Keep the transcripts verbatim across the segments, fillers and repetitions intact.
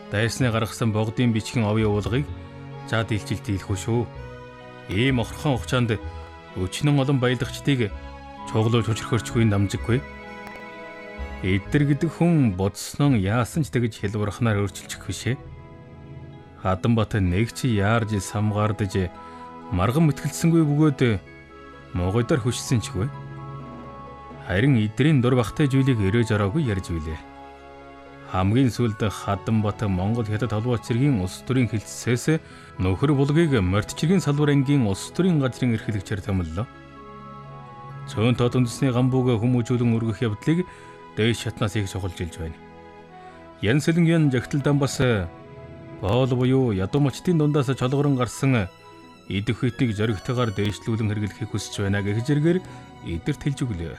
Дайсны гаргасан богдын бичгийн овын уулгыг заад илчилт дийлэхгүй шүү. Ийм охорхон хугацаанд өчнөн олон баялагчдыг чуглуулж хүчрхөрчгүй намжиггүй. Эдгэр гэдэг хүн бодсноо яасан ч тэгж хэлбэрхнаар өөрчилчих бишээ. Хатанбат нэг чи яарж самгаардаж марган мэтгэлцсэнгүй бөгөөд могойдоор хүчсэн чгүй. Харин эдрийн дур бахтай зүйлийг өрөөж ороогүй ярьж билээ. Хамгийн сүүлд Хатанбат Монгол Хятад холбоо цэргийн улс төрийн хэлтсээс нөхөр булгийг Мортчиргийн салбар ангийн улс төрийн газрын эрхлэгчээр томиллоо. Цөөн тод үндэсний гамбууг хүмүүжүүлэн өргөх явдлыг дээш шатнаас их сухалж илж байна. Ян Сэлэнгийн жагтал дамбас боол буюу ядуу мочдын дундаас чолгорон гарсан идэх хитнийг зоригтойгоор дээшлүүлэн хэрэглэхийг хүсэж байна гэх зэргээр эдгэрт хэлж өглөө.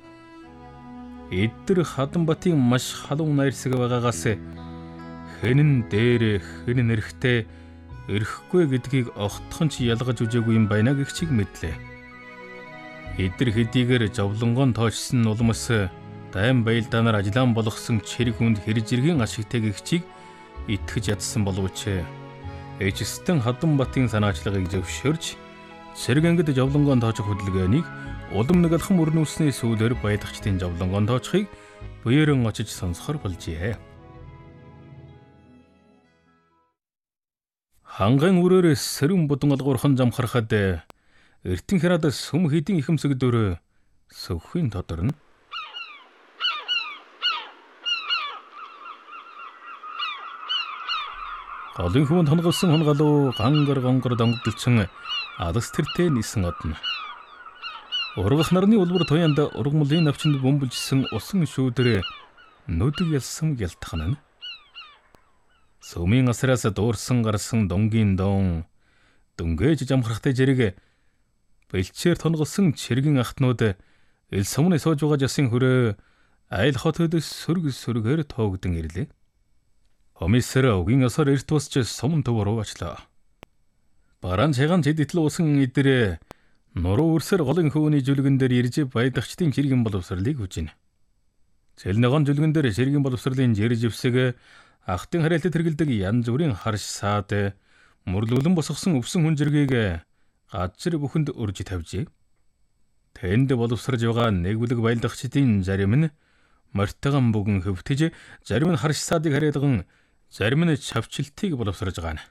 Эдгэр Хатанбатын маш халуун найрсаг байгаагаас хэн нь дээр хэн нь эрэхтэй эрэхгүй гэдгийг огтхон ч ялгаж үзээгүй юм байна гэх чиг мэдлээ. Эдгэр хэдийгээр зовлонгон тоочсон улмас дайм баялдаанаар ажиллаан болгосон чирэг хүнд хэржиргийн ашигтай гэх чиг итгэж ядсан боловч эжистэн Хатанбатын санаачлагыг зөвшөөрч цэрэг ангид зовлонгон тоочох хөдөлгөөнийг улам нэг алхам өрнүүлсний сүүлээр баялагчдын зовлонгон тоочхыг буяран очиж сонсохор болжээ. Хангайн үрээр сэрүүн будан олгуурхан замхарахад эртэн хяраад сүм хэдийн ихэмсэг дөр сөвхийн тодорно. Голын хүн тонголсон хонголоо гангар гангар донгодолцсон алс тэртээ нисэн одно. Ургах нарны улбар туянд ургамлын навчинд бөмбөлжсөн усан шүүдэр нүдэг ялсан ялтахна. Сүмийн асраас дуурсан гарсан дунгийн дон дүнгээж жамхрахтай зэрэг бэлчээр тонголсон чиргийн ахтнууд ил сумны сууж байгаа жасын хөрөө айл хотод сөрг сөргөөр тоогдон ирлээ. Комиссар угийн осоор эрт босч сумн төв рүү очлоо. Бараан чайгаан зэдэтл усан эдэр нуруу үрсэр голын хөвөний жүлгэн дээр ирж баялагчдын чиргийн боловсролыг хүжинэ. Цэлнэгон жүлгэн дээр чиргийн боловсролын жирж өвсөг ахтын харилцаа тэргэлдэг янз бүрийн харш саад мөрлүүлэн босгосон өвсөн хүнжиргийг газар бүхэнд өрж тавьжээ. Тэнд боловсрож байгаа нэг бүлэг баялагчдын зарим нь мортогон бүгэн хөвтөж, зарим нь харш саадыг харьяалган, зарим нь чавчилтыг боловсрож байгаа нь.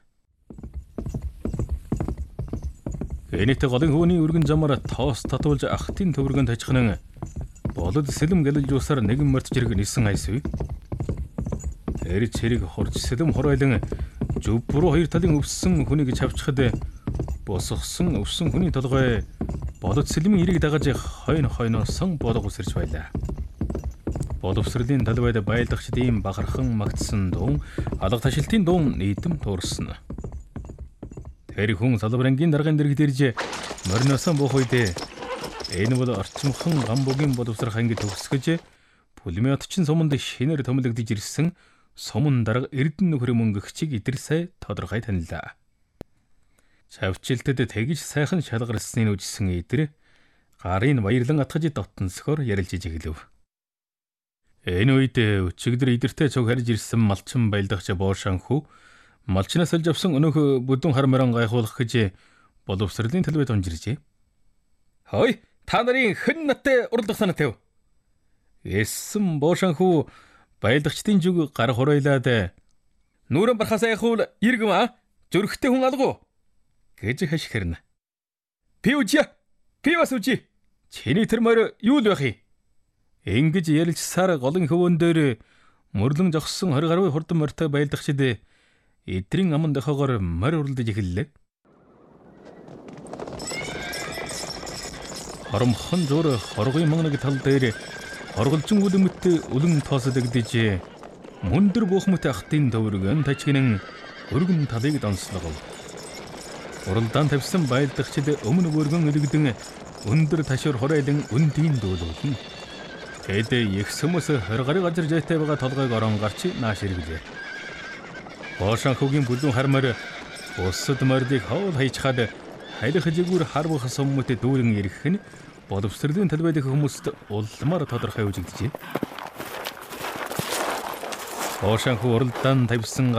Энэт голын хөвөний өргөн замаар тоос татуулж ахтын төвөргөнд тажихнан болод сэлэм гэлж усаар нэгэн морт жирэг нисэн айсв. Тэр чирэг хурж сэлэм хоройлон зүв буруу хоёр талын өвссөн хүнийг чавчхад босгосон өвсөн хүний толгой болод сэлмийн ирэг дагаж хойно хойно сон болго усэрч байлаа. Боловсролын талбайд баялагчдын бахархан магтсан дуун алга ташилтын дуун нийтэм туурсан. Тэр хүн салбар ангийн даргын дэргэд ирж мориносон буух үед энэ бол орчмхон гамбугийн боловсрох анги төгсгөж пулеметчин суманд шинээр томилогдож ирсэн суман дарга эрдэнэ нөхөр мөнгөгчийг идэр сая тодорхой танилаа. Чавчилтад тэгж сайхан шалгарсныг үжсэн идэр гарын баярлан атгаж дотносгоор ярилж эхлэв. Энэ үед өчигдөр идэртэй цог харж ирсэн малчин баялдагч Боошанхүү малчнаас олж авсан өнөөх бүдүүн хар морон гайхуулах гэж боловсролын талбайд унжирчээ. Хой, та нарын хэн наттай уралдах санаа тавь. Эссэн Боошанхүү баялагчдын зүг гар хураylаад нүүрэн бархаас айхуул иргэм а зөрхтэй хүн алгу гэж хашгирна. Би үжи, би бас үжи. Чиний тэр морь юу л байх юм? Ингэж ярилцсаар голын хөвөн дээр мөрлөн зогссон хорь гаруй хурдан морьтой баялагчид эдрийн аман дохоогоор морь уралдаж эхэллээ. Хоромхон зур хоргын мангаг тал дээр хорголжин үлэмт үлэн тоосдогдож мөндөр буухмт ахтын төвөргөн тачгинэн өргөн талыг донслогов. Уралдаан тавьсан баялагчид өмнө өргөн илэгдэн өндөр ташуур хоройлон өндийн дүүлүүлнэ. Тэд их сүмс хоргорын газар жайтай байгаа толгойг орон гарч нааш иргэлээ. Боошанхүүгийн бүлүүн хармаар усад мордыг хоол хайчхад хайрах жигүүр харвах суммут дүүрэн ирэх нь боловсролын талбайд хүмүүст улмаар тодорхой үзэгджээ. Боошанхүү уралдаан тавьсан